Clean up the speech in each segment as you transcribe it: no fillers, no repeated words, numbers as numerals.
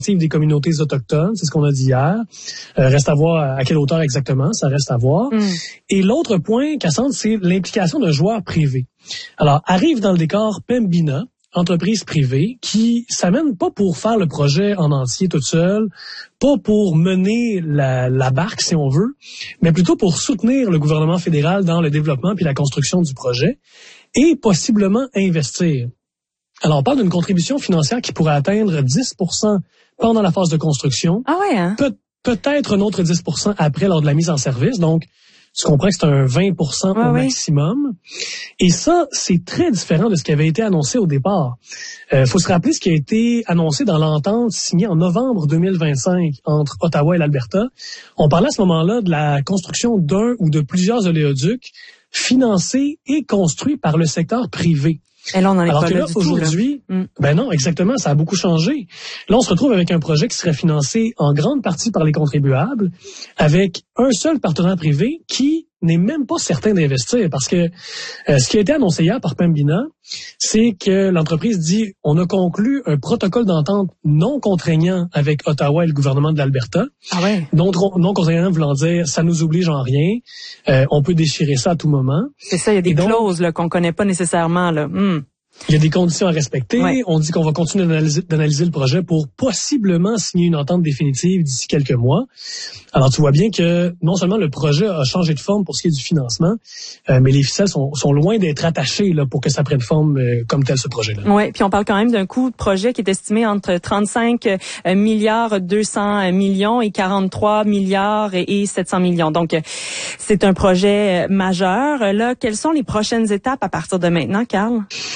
des communautés autochtones, c'est ce qu'on a dit hier. Reste à voir à quelle hauteur exactement, ça reste à voir. Et l'autre point, Cassandre, c'est l'implication d'un joueur privé. Alors, arrive dans le décor Pembina, entreprise privée, qui s'amène pas pour faire le projet en entier toute seule, pas pour mener la barque, si on veut, mais plutôt pour soutenir le gouvernement fédéral dans le développement puis la construction du projet et possiblement investir. Alors, on parle d'une contribution financière qui pourrait atteindre 10% pendant la phase de construction. Ah ouais, hein? Peut-être un autre 10% après lors de la mise en service. Donc, tu comprends que c'est un 20% au maximum. Et ça, c'est très différent de ce qui avait été annoncé au départ. Faut se rappeler ce qui a été annoncé dans l'entente signée en novembre 2025 entre Ottawa et l'Alberta. On parlait à ce moment-là de la construction d'un ou de plusieurs oléoducs financés et construits par le secteur privé. Et là, on en est alors pas que là, du aujourd'hui, tout, là. Ben non, exactement, ça a beaucoup changé. Là, on se retrouve avec un projet qui serait financé en grande partie par les contribuables, avec un seul partenaire privé qui n'est même pas certain d'investir, parce que ce qui a été annoncé hier par Pembina, c'est que l'entreprise dit on a conclu un protocole d'entente non contraignant avec Ottawa et le gouvernement de l'Alberta. Ah ouais. Non contraignant voulant dire ça nous oblige en rien, on peut déchirer ça à tout moment. C'est ça, il y a des clauses là qu'on connaît pas nécessairement là. Il y a des conditions à respecter. Ouais. On dit qu'on va continuer d'analyser le projet pour possiblement signer une entente définitive d'ici quelques mois. Alors, tu vois bien que non seulement le projet a changé de forme pour ce qui est du financement, mais les ficelles sont loin d'être attachées là, pour que ça prenne forme comme tel, ce projet-là. Oui, puis on parle quand même d'un coût de projet qui est estimé entre 35 milliards 200 millions et 43 milliards et 700 millions. Donc, c'est un projet majeur. Là, quelles sont les prochaines étapes à partir de maintenant, Carl?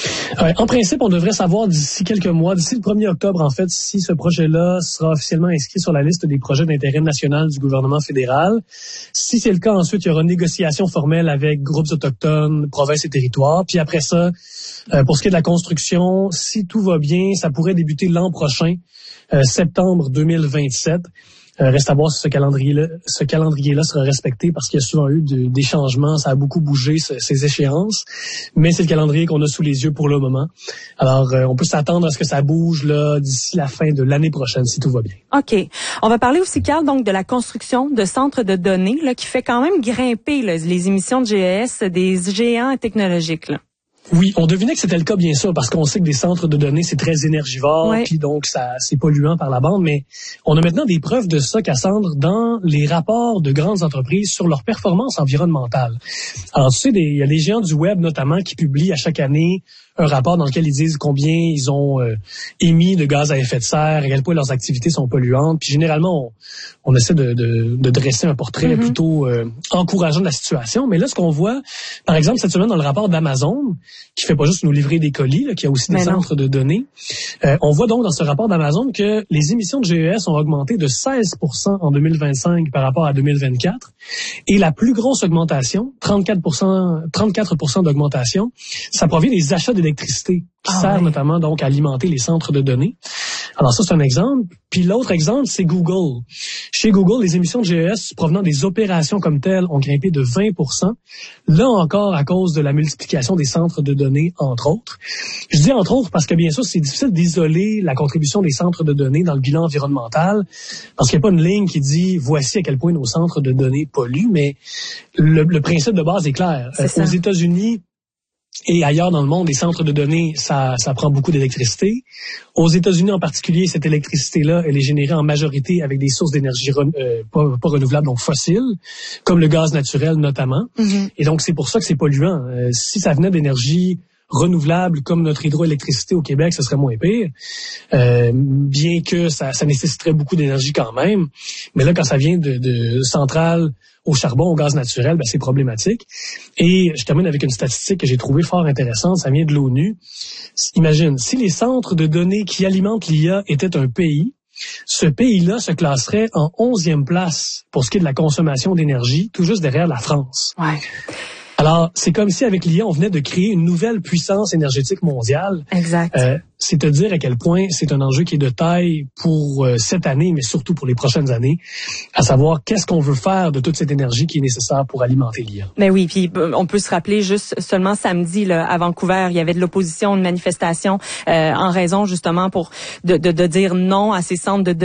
En principe, on devrait savoir d'ici quelques mois, d'ici le 1er octobre, en fait, si ce projet-là sera officiellement inscrit sur la liste des projets d'intérêt national du gouvernement fédéral. Si c'est le cas, ensuite, il y aura une négociation formelle avec groupes autochtones, provinces et territoires. Puis après ça, pour ce qui est de la construction, si tout va bien, ça pourrait débuter l'an prochain, septembre 2027. Reste à voir si ce calendrier-là sera respecté parce qu'il y a souvent eu des changements, ça a beaucoup bougé ces échéances, mais c'est le calendrier qu'on a sous les yeux pour le moment. Alors, on peut s'attendre à ce que ça bouge là d'ici la fin de l'année prochaine si tout va bien. OK. On va parler aussi, Carl, donc de la construction de centres de données là, qui fait quand même grimper là, les émissions de GES des géants technologiques, là. Oui, on devinait que c'était le cas, bien sûr, parce qu'on sait que des centres de données, c'est très énergivore, puis donc c'est polluant par la bande, mais on a maintenant des preuves de ça, Cassandre, dans les rapports de grandes entreprises sur leur performance environnementale. Alors, tu sais, il y a des géants du web, notamment, qui publient à chaque année un rapport dans lequel ils disent combien ils ont émis de gaz à effet de serre, à quel point leurs activités sont polluantes. Puis généralement, on essaie de dresser un portrait plutôt encourageant de la situation. Mais là, ce qu'on voit, par exemple, cette semaine dans le rapport d'Amazon, qui fait pas juste nous livrer des colis, là, qui a aussi des centres de données, on voit donc dans ce rapport d'Amazon que les émissions de GES ont augmenté de 16% en 2025 par rapport à 2024. Et la plus grosse augmentation, 34% d'augmentation, ça provient des achats d'électricité qui servent notamment donc à alimenter les centres de données. Alors ça, c'est un exemple. Puis l'autre exemple, c'est Google. Chez Google, les émissions de GES provenant des opérations comme telles ont grimpé de 20%. Là encore, à cause de la multiplication des centres de données, entre autres. Je dis entre autres parce que, bien sûr, c'est difficile d'isoler la contribution des centres de données dans le bilan environnemental, parce qu'il n'y a pas une ligne qui dit « voici à quel point nos centres de données polluent », mais le principe de base est clair. Aux États-Unis, et ailleurs dans le monde, les centres de données, ça prend beaucoup d'électricité. Aux États-Unis en particulier, cette électricité-là, elle est générée en majorité avec des sources d'énergie pas renouvelables, donc fossiles, comme le gaz naturel notamment. Et donc, c'est pour ça que c'est polluant. Si ça venait d'énergie renouvelable comme notre hydroélectricité au Québec, ce serait moins pire, bien que ça nécessiterait beaucoup d'énergie quand même. Mais là, quand ça vient de centrales au charbon, au gaz naturel, c'est problématique. Et je termine avec une statistique que j'ai trouvée fort intéressante, ça vient de l'ONU. Imagine, si les centres de données qui alimentent l'IA étaient un pays, ce pays-là se classerait en 11e place pour ce qui est de la consommation d'énergie, tout juste derrière la France. Ouais. Alors, c'est comme si avec l'IA, on venait de créer une nouvelle puissance énergétique mondiale. Exact. C'est te dire à quel point c'est un enjeu qui est de taille pour cette année, mais surtout pour les prochaines années, à savoir qu'est-ce qu'on veut faire de toute cette énergie qui est nécessaire pour alimenter l'IA. Ben oui, puis on peut se rappeler juste seulement samedi là, à Vancouver, il y avait de l'opposition, une manifestation en raison justement de dire non à ces centres de